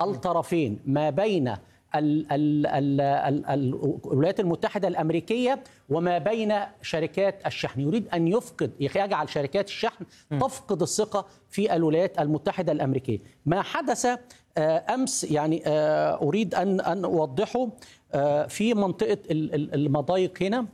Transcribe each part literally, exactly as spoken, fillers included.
الطرفين ما بين ال ال ال ال ال الولايات المتحدة الأمريكية وما بين شركات الشحن. يريد أن يفقد يجعل شركات الشحن تفقد الثقة في الولايات المتحدة الأمريكية. ما حدث أمس يعني أريد أن أن أوضحه في منطقة المضايق هنا.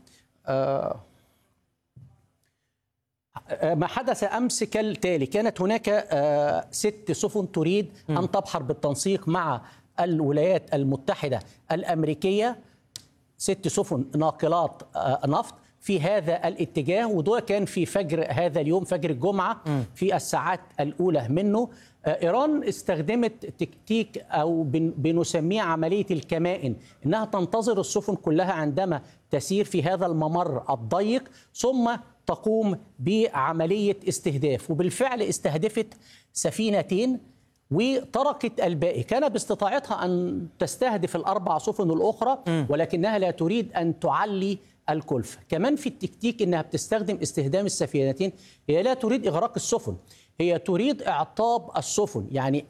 ما حدث أمس كالتالي: كانت هناك ست سفن تريد أن تبحر بالتنسيق مع الولايات المتحدة الأمريكية، ست سفن ناقلات نفط في هذا الاتجاه، وده كان في فجر هذا اليوم، فجر الجمعة في الساعات الأولى منه. إيران استخدمت تكتيك أو بنسميه عملية الكمائن، إنها تنتظر السفن كلها عندما تسير في هذا الممر الضيق ثم تقوم بعملية استهداف، وبالفعل استهدفت سفينتين وتركت الباقي. كان باستطاعتها أن تستهدف الأربع سفن الأخرى ولكنها لا تريد أن تعلي الكلفة. كمان في التكتيك إنها بتستخدم استهدام السفينتين، هي لا تريد إغراق السفن، هي تريد إعطاب السفن، يعني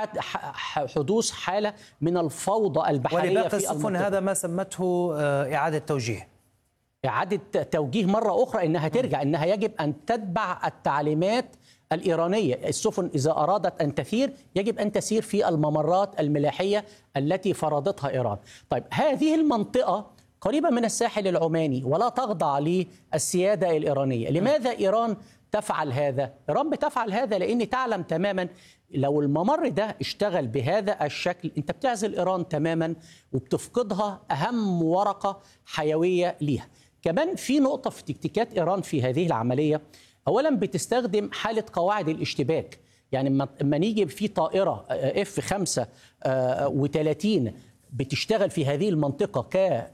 حدوث حالة من الفوضى البحرية. ولباقي السفن هذا ما سمته إعادة توجيه إعادة توجيه مرة أخرى، إنها ترجع، إنها يجب أن تتبع التعليمات الإيرانية. السفن إذا أرادت أن تسير يجب أن تسير في الممرات الملاحية التي فرضتها إيران. طيب، هذه المنطقة قريبة من الساحل العماني ولا تخضع للسيادة الإيرانية. لماذا إيران تفعل هذا؟ إيران بتفعل هذا لأن تعلم تماما لو الممر ده اشتغل بهذا الشكل أنت بتعزل إيران تماما وبتفقدها أهم ورقة حيوية ليها. كمان في نقطة في تكتيكات إيران في هذه العملية، أولا بتستخدم حالة قواعد الاشتباك. يعني لما نيجي في طائرة اف خمسة وثلاثين بتشتغل في هذه المنطقة ك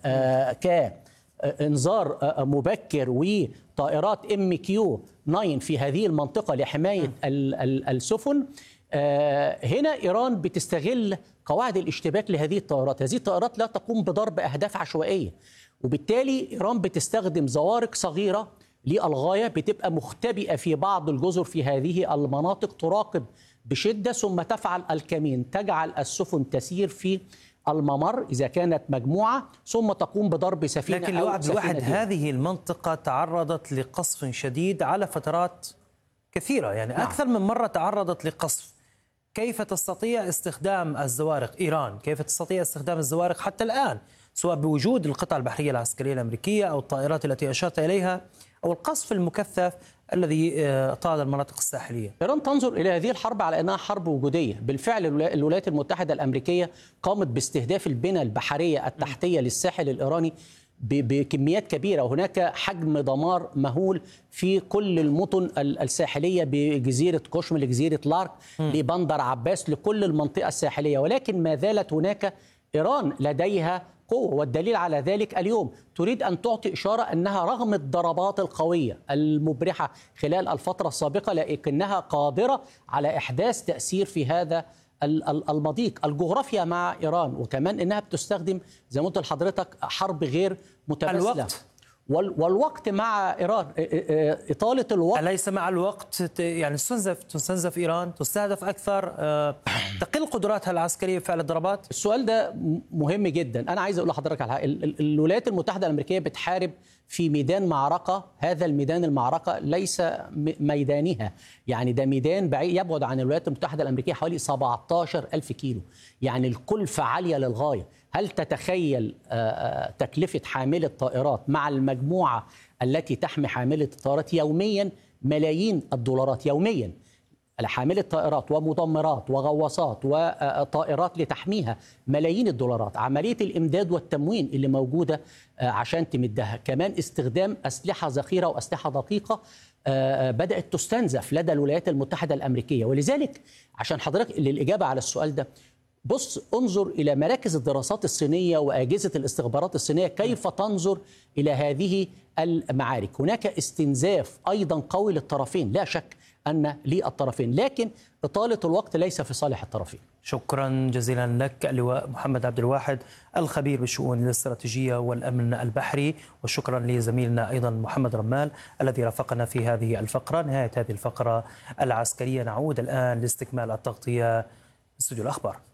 كإنذار مبكر، وطائرات ام كيو تسعة في هذه المنطقة لحماية السفن، هنا إيران بتستغل قواعد الاشتباك لهذه الطائرات. هذه الطائرات لا تقوم بضرب أهداف عشوائية، وبالتالي إيران بتستخدم زوارق صغيرة للغاية بتبقى مختبئة في بعض الجزر في هذه المناطق، تراقب بشدة ثم تفعل الكمين، تجعل السفن تسير في الممر إذا كانت مجموعة ثم تقوم بضرب سفينة. لكن الوعد الواحد هذه المنطقة تعرضت لقصف شديد على فترات كثيرة، يعني نعم. أكثر من مرة تعرضت لقصف. كيف تستطيع استخدام الزوارق إيران؟ كيف تستطيع استخدام الزوارق حتى الآن، سواء بوجود القطع البحرية العسكرية الأمريكية أو الطائرات التي أشرت إليها أو القصف المكثف الذي طال المناطق الساحلية؟ إيران تنظر إلى هذه الحرب على أنها حرب وجودية. بالفعل الولايات المتحدة الأمريكية قامت باستهداف البنى البحرية التحتية للساحل الإيراني بكميات كبيرة، وهناك حجم دمار مهول في كل المدن الساحلية، بجزيرة كوشم لجزيرة لارك لبندر عباس لكل المنطقة الساحلية. ولكن ما زالت هناك إيران لديها قوة، والدليل على ذلك اليوم تريد أن تعطي إشارة أنها رغم الضربات القوية المبرحة خلال الفترة السابقة لكنها قادرة على إحداث تأثير في هذا المضيق. الجغرافيا مع إيران، وكمان أنها بتستخدم زي ما قلت لحضرتك حرب غير متماثلة. الوقت والوقت مع إيران، إطالة الوقت. أليس مع الوقت يعني تستنزف تستنزف إيران، تستهدف أكثر، تقل قدراتها العسكرية في فعل الضربات؟ السؤال ده مهم جدا. أنا عايز أقول لحضرتك على حاجة. الولايات المتحدة الأمريكية بتحارب في ميدان معركة، هذا الميدان المعركة ليس ميدانها، يعني ده ميدان بعيد يبعد عن الولايات المتحدة الأمريكية حوالي سبعة عشر ألف كيلو، يعني الكلفة عالية للغاية. هل تتخيل تكلفة حاملة طائرات مع المجموعة التي تحمي حاملة الطائرات يوميا ملايين الدولارات يوميا، حاملة طائرات ومدمرات وغواصات وطائرات لتحميها ملايين الدولارات، عملية الإمداد والتموين اللي موجودة عشان تمدها، كمان استخدام أسلحة ذخيرة وأسلحة دقيقة بدأت تستنزف لدى الولايات المتحدة الأمريكية. ولذلك عشان حضرتك للإجابة على السؤال ده، بص انظر إلى مراكز الدراسات الصينية وأجهزة الاستخبارات الصينية كيف تنظر إلى هذه المعارك. هناك استنزاف أيضا قوي للطرفين، لا شك أن للطرفين، لكن إطالة الوقت ليس في صالح الطرفين. شكرا جزيلا لك اللواء محمد عبد الواحد، الخبير بالشؤون الاستراتيجية والأمن البحري، وشكرا لزميلنا أيضا محمد رمال الذي رافقنا في هذه الفقرة. نهاية هذه الفقرة العسكرية، نعود الآن لاستكمال التغطية استوديو الأخبار.